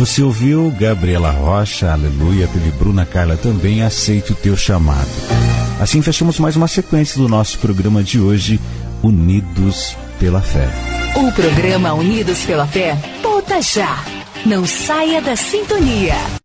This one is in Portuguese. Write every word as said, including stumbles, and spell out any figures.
Você ouviu Gabriela Rocha, aleluia, teve Bruna Carla também, Aceite o Teu Chamado. Assim fechamos mais uma sequência do nosso programa de hoje, Unidos pela Fé. O programa Unidos pela Fé volta já. Não saia da sintonia.